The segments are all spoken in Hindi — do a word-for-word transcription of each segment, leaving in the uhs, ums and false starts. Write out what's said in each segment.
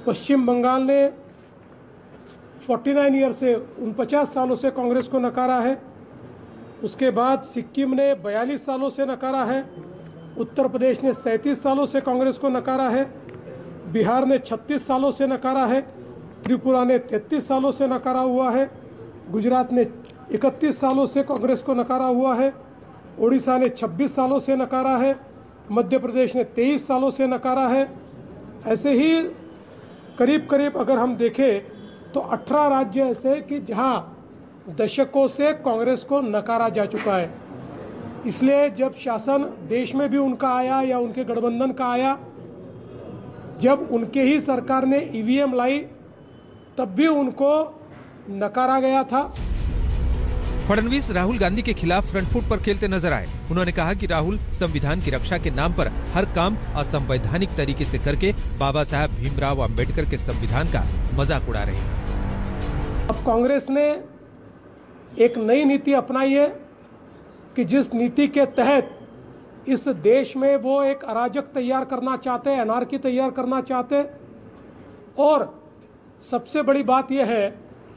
पश्चिम बंगाल ने उनचास ईयर से उनपचास सालों से कांग्रेस को नकारा है। उसके बाद सिक्किम ने बयालीस सालों से नकारा है। उत्तर प्रदेश ने सैंतीस सालों से कांग्रेस को नकारा है। बिहार ने छत्तीस सालों से नकारा है। त्रिपुरा ने तैंतीस सालों से नकारा हुआ है। गुजरात ने इकतीस सालों से कांग्रेस को नकारा हुआ है। उड़ीसा ने छब्बीस सालों से नकारा है। मध्य प्रदेश ने तेईस सालों से नकारा है। ऐसे ही करीब करीब अगर हम देखें तो अठारह राज्य ऐसे कि जहां दशकों से कांग्रेस को नकारा जा चुका है। इसलिए जब शासन देश में भी उनका आया या उनके गठबंधन का आया, जब उनके ही सरकार ने ईवीएम लाई तब भी उनको नकारा गया था। फडणवीस राहुल गांधी के खिलाफ फ्रंट फुट पर खेलते नजर आए। उन्होंने कहा कि राहुल संविधान की रक्षा के नाम पर हर काम असंवैधानिक तरीके से करके बाबा साहब भीमराव अंबेडकर के संविधान का मजाक उड़ा रहे हैं। अब कांग्रेस ने एक नई नीति अपनाई है कि जिस नीति के तहत इस देश में वो एक अराजक तैयार करना चाहते हैं, अनार्की तैयार करना चाहते हैं। और सबसे बड़ी बात यह है,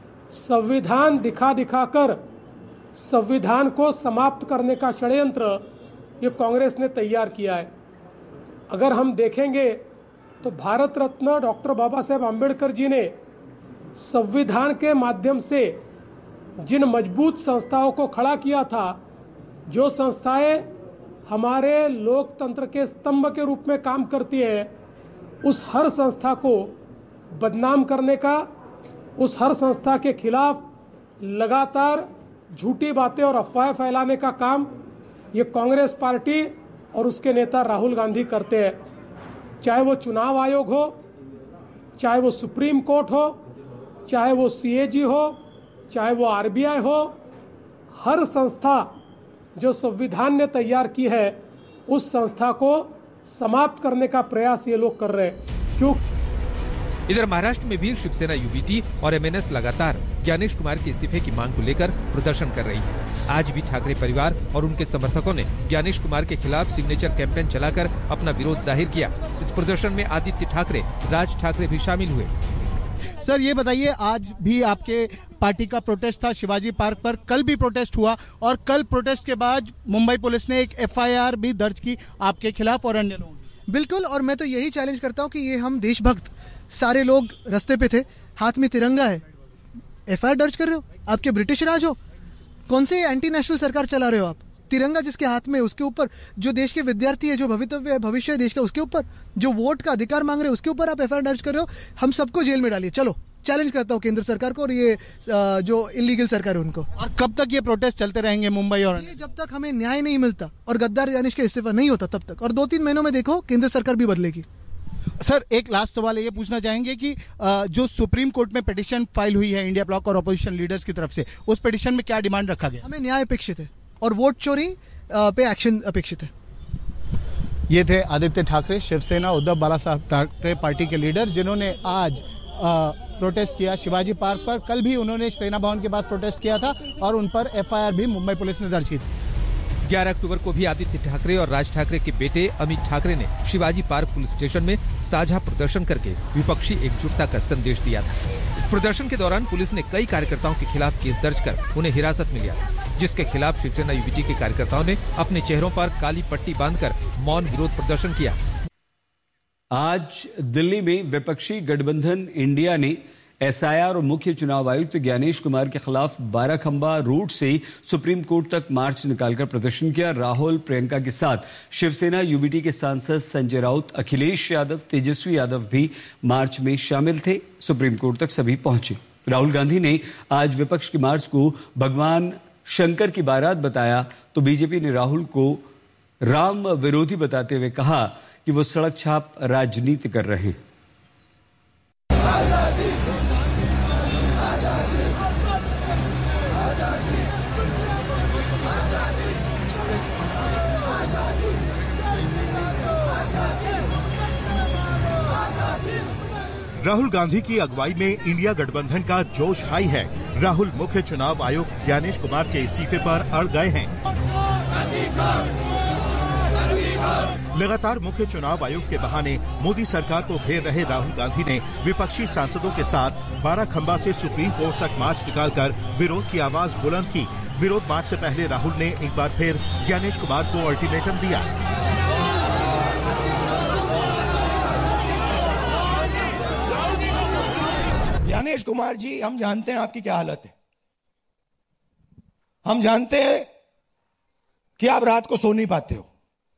संविधान दिखा दिखाकर संविधान को समाप्त करने का षड्यंत्र ये कांग्रेस ने तैयार किया है। अगर हम देखेंगे तो भारत रत्न डॉक्टर बाबा साहेब आम्बेडकर जी ने संविधान के माध्यम से जिन मजबूत संस्थाओं को खड़ा किया था, जो संस्थाएं हमारे लोकतंत्र के स्तंभ के रूप में काम करती हैं, उस हर संस्था को बदनाम करने का, उस हर संस्था के खिलाफ लगातार झूठी बातें और अफवाहें फैलाने का काम ये कांग्रेस पार्टी और उसके नेता राहुल गांधी करते हैं। चाहे वो चुनाव आयोग हो, चाहे वो सुप्रीम कोर्ट हो, चाहे वो सीएजी हो, चाहे वो आरबीआई हो, हर संस्था जो संविधान ने तैयार की है उस संस्था को समाप्त करने का प्रयास ये लोग कर रहे हैं। क्यों? इधर महाराष्ट्र में भी शिवसेना यूबीटी और एमएनएस लगातार ज्ञानेश कुमार के इस्तीफे की मांग को लेकर प्रदर्शन कर रही है। आज भी ठाकरे परिवार और उनके समर्थकों ने ज्ञानेश कुमार के खिलाफ सिग्नेचर कैंपेन चलाकर अपना विरोध जाहिर किया। इस प्रदर्शन में आदित्य ठाकरे, राज ठाकरे भी शामिल हुए। सर ये बताइए, आज भी आपके पार्टी का प्रोटेस्ट था शिवाजी पार्क पर, कल भी प्रोटेस्ट हुआ और कल प्रोटेस्ट के बाद मुंबई पुलिस ने एक एफआईआर भी दर्ज की आपके खिलाफ और अन्य लोगों। बिल्कुल, और मैं तो यही चैलेंज करता हूं कि ये हम देशभक्त सारे लोग रास्ते पे थे, हाथ में तिरंगा है, एफआईआर दर्ज कर रहे हो? आपके ब्रिटिश राज हो? कौन से एंटी नेशनल सरकार चला रहे हो आप? तिरंगा जिसके हाथ में, उसके ऊपर जो देश के विद्यार्थी है, जो भवितव्य है, भविष्य है देश का, उसके ऊपर जो वोट का अधिकार मांग रहे हैं, उसके ऊपर आप एफआईआर दर्ज कर रहे हो। हम सबको जेल में डालिए। चलो, चैलेंज करता हूँ केंद्र सरकार को और ये जो इलीगल सरकार है उनको। और कब तक ये प्रोटेस्ट चलते रहेंगे मुंबई? और ये जब तक हमें न्याय नहीं मिलता और गद्दार ज्ञानेश का इस्तीफा नहीं होता तब तक। और दो तीन महीनों में देखो केंद्र सरकार भी बदलेगी। सर एक लास्ट सवाल ये पूछना चाहेंगे कि जो सुप्रीम कोर्ट में पिटीशन फाइल हुई है इंडिया ब्लॉक और अपोजिशन लीडर्स की तरफ से, उस पिटीशन में क्या डिमांड रखा गया? हमें न्याय अपेक्षित है और वोट चोरी पे एक्शन अपेक्षित है। ये थे आदित्य ठाकरे, शिवसेना उद्धव बाला साहब ठाकरे पार्टी के लीडर, जिन्होंने आज प्रोटेस्ट किया शिवाजी पार्क पर। कल भी उन्होंने सेना भवन के पास प्रोटेस्ट किया था और उन पर एफआईआर भी मुंबई पुलिस ने दर्ज की थी। ग्यारह अक्टूबर को भी आदित्य ठाकरे और राज ठाकरे के बेटे अमित ठाकरे ने शिवाजी पार्क पुलिस स्टेशन में साझा प्रदर्शन करके विपक्षी एकजुटता का संदेश दिया था। इस प्रदर्शन के दौरान पुलिस ने कई कार्यकर्ताओं के खिलाफ केस दर्ज कर उन्हें हिरासत में लिया, जिसके खिलाफ शिवसेना यूबीटी के कार्यकर्ताओं ने अपने चेहरों पर काली पट्टी बांधकर मौन विरोध प्रदर्शन किया। आज दिल्ली में विपक्षी गठबंधन इंडिया ने एसआईआर और मुख्य चुनाव आयुक्त ज्ञानेश कुमार के खिलाफ बाराखंबा रोड से सुप्रीम कोर्ट तक मार्च निकालकर प्रदर्शन किया। राहुल, प्रियंका के साथ शिवसेना यूबीटी के सांसद संजय राउत, अखिलेश यादव, तेजस्वी यादव भी मार्च में शामिल थे। सुप्रीम कोर्ट तक सभी पहुंचे। राहुल गांधी ने आज विपक्ष की मार्च को भगवान शंकर की बारात बताया तो बीजेपी ने राहुल को राम विरोधी बताते हुए कहा कि वो सड़क छाप राजनीति कर रहे हैं। राहुल गांधी की अगुवाई में इंडिया गठबंधन का जोश हाई है। राहुल मुख्य चुनाव आयुक्त ज्ञानेश कुमार के इस्तीफे पर अड़ गए हैं। लगातार मुख्य चुनाव आयोग के बहाने मोदी सरकार को घेर रहे राहुल गांधी ने विपक्षी सांसदों के साथ बाराखंबा से सुप्रीम कोर्ट तक मार्च निकालकर विरोध की आवाज बुलंद की। विरोध मार्च से पहले राहुल ने एक बार फिर ज्ञानेश कुमार को अल्टीमेटम दिया। ज्ञानेश कुमार जी, हम जानते हैं आपकी क्या हालत है। हम जानते हैं कि आप रात को सो नहीं पाते हो,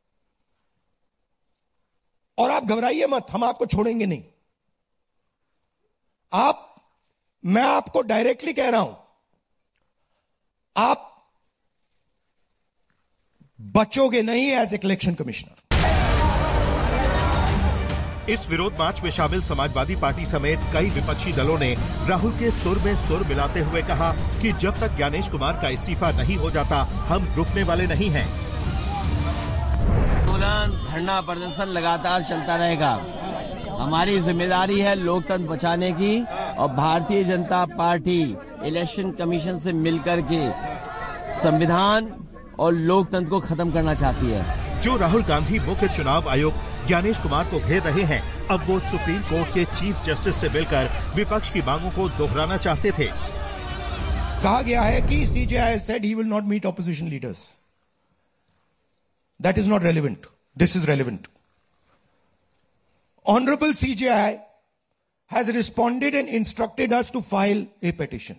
और आप घबराइए मत, हम आपको छोड़ेंगे नहीं। आप, मैं आपको डायरेक्टली कह रहा हूं, आप बचोगे नहीं एज इलेक्शन कमिश्नर। इस विरोध मार्च में शामिल समाजवादी पार्टी समेत कई विपक्षी दलों ने राहुल के सुर में सुर मिलाते हुए कहा कि जब तक ज्ञानेश कुमार का इस्तीफा नहीं हो जाता हम रुकने वाले नहीं हैं। आंदोलन, धरना प्रदर्शन लगातार चलता रहेगा। हमारी जिम्मेदारी है लोकतंत्र बचाने की, और Bharatiya Janata party election commission से मिलकर के संविधान और लोकतंत्र को खत्म करना चाहती है। जो राहुल गांधी मुख्य चुनाव आयोग ज्ञानेश कुमार को घेर रहे हैं, अब वो सुप्रीम कोर्ट के चीफ जस्टिस से मिलकर विपक्ष की मांगों को दोहराना चाहते थे। कहा गया है कि CJI said he will not meet opposition leaders. That is not relevant. This is relevant. Honorable C J I has responded and instructed us to file a petition.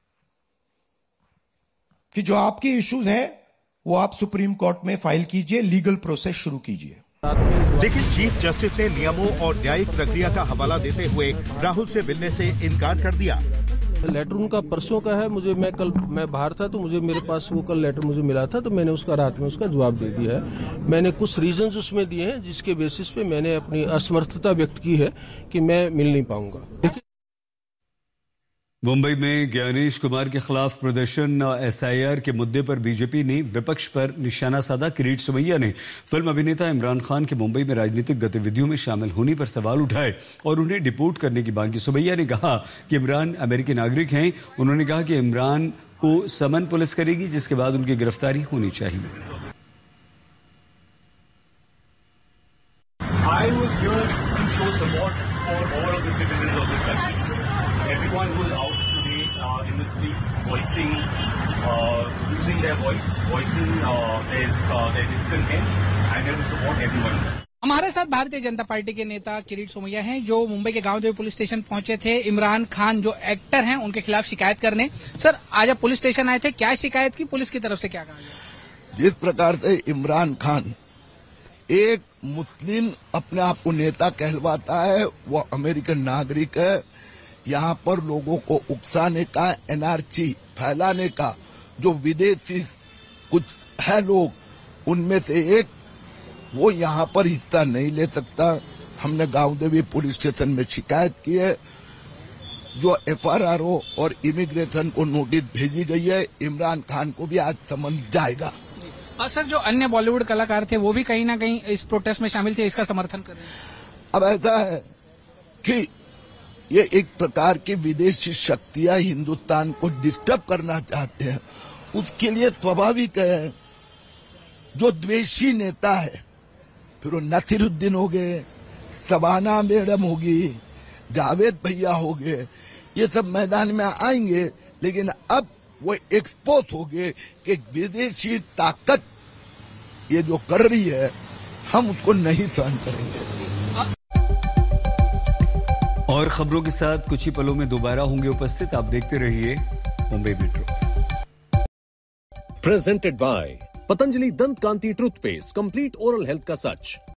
कि जो आपकी इश्यूज हैं वो आप सुप्रीम कोर्ट में फाइल कीजिए, लीगल प्रोसेस शुरू कीजिए। लेकिन चीफ जस्टिस ने नियमों और न्यायिक प्रक्रिया का हवाला देते हुए राहुल से मिलने से इनकार कर दिया। लेटर उनका परसों का है। मुझे मैं कल मैं बाहर था तो मुझे मेरे पास वो कल लेटर मुझे मिला था, तो मैंने उसका रात में उसका जवाब दे दिया है। मैंने कुछ रीजंस उसमें दिए हैं जिसके बेसिस पे मैंने अपनी असमर्थता व्यक्त की है कि मैं मिल नहीं पाऊंगा। मुंबई में ज्ञानेश कुमार के खिलाफ प्रदर्शन एसआईआर के मुद्दे पर बीजेपी ने विपक्ष पर निशाना साधा। किरीट सोमैया ने फिल्म अभिनेता इमरान खान के मुंबई में राजनीतिक गतिविधियों में शामिल होने पर सवाल उठाए और उन्हें डिपोर्ट करने की मांग की। सोमैया ने कहा कि इमरान अमेरिकी नागरिक हैं। उन्होंने कहा कि इमरान को समन पुलिस करेगी, जिसके बाद उनकी गिरफ्तारी होनी चाहिए। I was here to show support for all of the citizens of this country. Everyone who is out today uh, in the streets voicing, uh, using their voice, voicing uh, their, uh, their discontent, and I will support everyone. हमारे साथ भारतीय जनता पार्टी के नेता किरीट सोमैया हैं, जो मुंबई के गांव देवी पुलिस स्टेशन पहुंचे थे इमरान खान जो एक्टर हैं उनके खिलाफ शिकायत करने। सर, आज आप पुलिस स्टेशन आए थे, क्या शिकायत की, पुलिस की तरफ से क्या कहा गया? जिस प्रकार से इमरान खान एक मुस्लिम अपने आप को नेता कहलवाता है, वो अमेरिकन नागरिक है, यहाँ पर लोगों को उकसाने का, एनआरसी फैलाने का जो विदेशी कुछ है लोग, उनमें से एक वो यहाँ पर हिस्सा नहीं ले सकता। हमने गांव देवी पुलिस स्टेशन में शिकायत की है, जो एफआरआर और इमिग्रेशन को नोटिस भेजी गई है। इमरान खान को भी आज समन जाएगा। और सर, जो अन्य बॉलीवुड कलाकार थे वो भी कहीं ना कहीं इस प्रोटेस्ट में शामिल थे, इसका समर्थन कर रहे हैं। अब ऐसा है कि ये एक प्रकार की विदेशी शक्तियां हिंदुस्तान को डिस्टर्ब करना चाहते हैं। उसके लिए स्वाभाविक है, जो द्वेषी नेता है, फिर वो नसीरुद्दीन हो गए, शबाना मैडम होगी, जावेद भैया हो गए, ये सब मैदान में आएंगे। लेकिन अब वो एक्सपोज हो गए कि विदेशी ताकत ये जो कर रही है, हम उसको नहीं सहन करेंगे। और खबरों के साथ कुछ ही पलों में दोबारा होंगे उपस्थित। आप देखते रहिए Mumbai metro. Presented by Patanjali दंत कांति टूथपेस्ट, कंप्लीट ओरल हेल्थ का सच।